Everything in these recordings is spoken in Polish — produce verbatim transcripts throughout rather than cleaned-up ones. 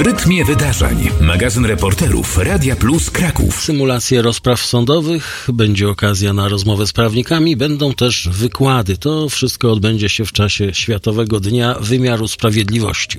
rytmie wydarzeń. Magazyn reporterów Radia Plus Kraków. Symulacje rozpraw sądowych, będzie okazja na rozmowę z prawnikami, będą też wykłady. To wszystko odbędzie się w czasie Światowego Dnia Wymiaru Sprawiedliwości.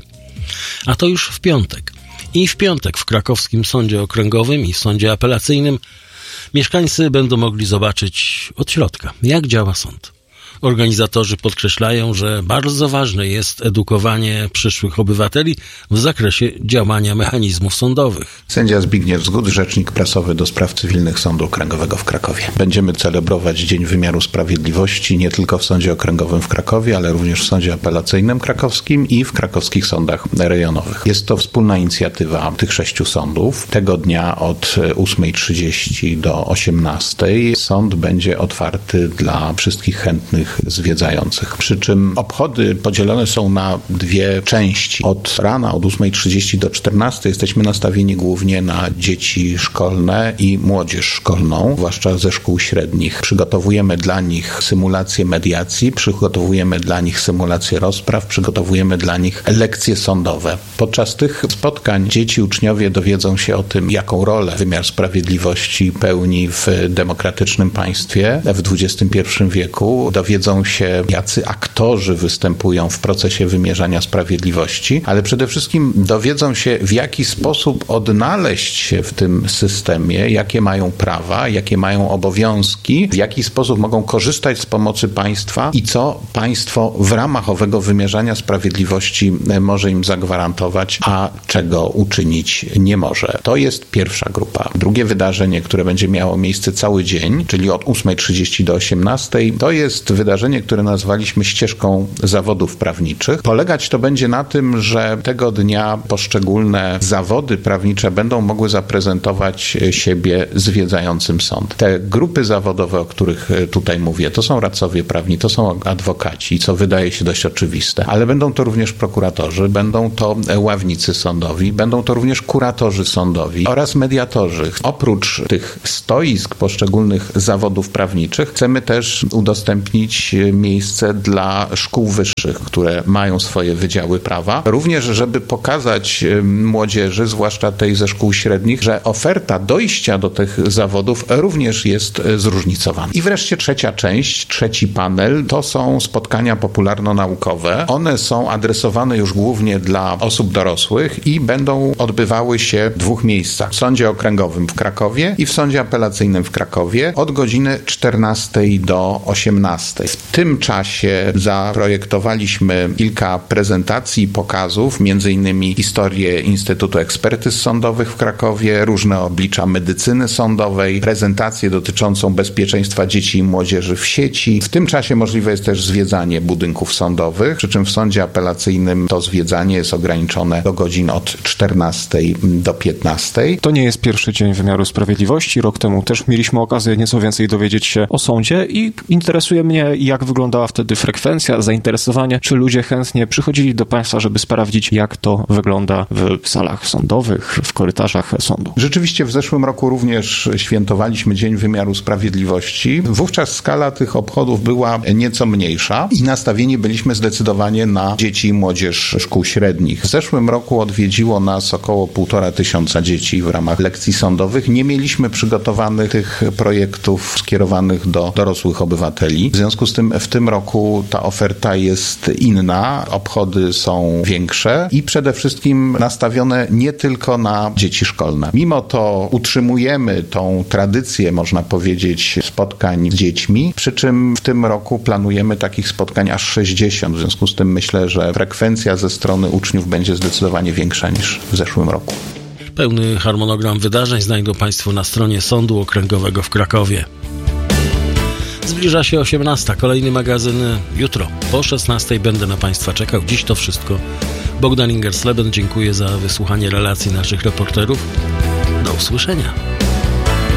A to już w piątek. I w piątek w krakowskim Sądzie Okręgowym i Sądzie Apelacyjnym mieszkańcy będą mogli zobaczyć od środka, jak działa sąd. Organizatorzy podkreślają, że bardzo ważne jest edukowanie przyszłych obywateli w zakresie działania mechanizmów sądowych. Sędzia Zbigniew Zgód, rzecznik prasowy do spraw cywilnych Sądu Okręgowego w Krakowie. Będziemy celebrować Dzień Wymiaru Sprawiedliwości nie tylko w Sądzie Okręgowym w Krakowie, ale również w Sądzie Apelacyjnym Krakowskim i w krakowskich sądach rejonowych. Jest to wspólna inicjatywa tych sześciu sądów. Tego dnia od ósmej trzydzieści do osiemnastej sąd będzie otwarty dla wszystkich chętnych zwiedzających. Przy czym obchody podzielone są na dwie części. Od rana, od ósmej trzydzieści do czternastej jesteśmy nastawieni głównie na dzieci szkolne i młodzież szkolną, zwłaszcza ze szkół średnich. Przygotowujemy dla nich symulacje mediacji, przygotowujemy dla nich symulacje rozpraw, przygotowujemy dla nich lekcje sądowe. Podczas tych spotkań dzieci, uczniowie dowiedzą się o tym, jaką rolę wymiar sprawiedliwości pełni w demokratycznym państwie w dwudziestym pierwszym wieku. Dowiedzą się, jacy aktorzy występują w procesie wymierzania sprawiedliwości, ale przede wszystkim dowiedzą się, w jaki sposób odnaleźć się w tym systemie, jakie mają prawa, jakie mają obowiązki, w jaki sposób mogą korzystać z pomocy państwa i co państwo w ramach owego wymierzania sprawiedliwości może im zagwarantować, a czego uczynić nie może. To jest pierwsza grupa. Drugie wydarzenie, które będzie miało miejsce cały dzień, czyli od ósmej trzydzieści do osiemnastej, to jest wydarzenie, które nazwaliśmy ścieżką zawodów prawniczych. Polegać to będzie na tym, że tego dnia poszczególne zawody prawnicze będą mogły zaprezentować siebie zwiedzającym sąd. Te grupy zawodowe, o których tutaj mówię, to są radcowie prawni, to są adwokaci, co wydaje się dość oczywiste, ale będą to również prokuratorzy, będą to ławnicy sądowi, będą to również kuratorzy sądowi oraz mediatorzy. Oprócz tych stoisk poszczególnych zawodów prawniczych chcemy też udostępnić miejsce dla szkół wyższych, które mają swoje wydziały prawa. Również, żeby pokazać młodzieży, zwłaszcza tej ze szkół średnich, że oferta dojścia do tych zawodów również jest zróżnicowana. I wreszcie trzecia część, trzeci panel, to są spotkania popularno-naukowe. One są adresowane już głównie dla osób dorosłych i będą odbywały się w dwóch miejscach. W Sądzie Okręgowym w Krakowie i w Sądzie Apelacyjnym w Krakowie od godziny czternastej do osiemnastej. W tym czasie zaprojektowaliśmy kilka prezentacji i pokazów, między innymi historię Instytutu Ekspertyz Sądowych w Krakowie, różne oblicza medycyny sądowej, prezentację dotyczącą bezpieczeństwa dzieci i młodzieży w sieci. W tym czasie możliwe jest też zwiedzanie budynków sądowych, przy czym w Sądzie Apelacyjnym to zwiedzanie jest ograniczone do godzin od czternastej do piętnastej. To nie jest pierwszy dzień wymiaru sprawiedliwości. Rok temu też mieliśmy okazję nieco więcej dowiedzieć się o sądzie i interesuje mnie, jak wyglądała wtedy frekwencja, zainteresowanie, czy ludzie chętnie przychodzili do państwa, żeby sprawdzić, jak to wygląda w salach sądowych, w korytarzach sądu. Rzeczywiście w zeszłym roku również świętowaliśmy Dzień Wymiaru Sprawiedliwości. Wówczas skala tych obchodów była nieco mniejsza i nastawieni byliśmy zdecydowanie na dzieci i młodzież szkół średnich. W zeszłym roku odwiedziło nas około półtora tysiąca dzieci w ramach lekcji sądowych. Nie mieliśmy przygotowanych tych projektów skierowanych do dorosłych obywateli. W związku z tym w tym roku ta oferta jest inna, obchody są większe i przede wszystkim nastawione nie tylko na dzieci szkolne. Mimo to utrzymujemy tą tradycję, można powiedzieć, spotkań z dziećmi, przy czym w tym roku planujemy takich spotkań aż sześćdziesiąt. W związku z tym myślę, że frekwencja ze strony uczniów będzie zdecydowanie większa niż w zeszłym roku. Pełny harmonogram wydarzeń znajdą Państwo na stronie Sądu Okręgowego w Krakowie. Zbliża się osiemnasta. Kolejny magazyn jutro. Po szesnastej będę na Państwa czekał. Dziś to wszystko. Bogdan Ingersleben, dziękuję za wysłuchanie relacji naszych reporterów. Do usłyszenia.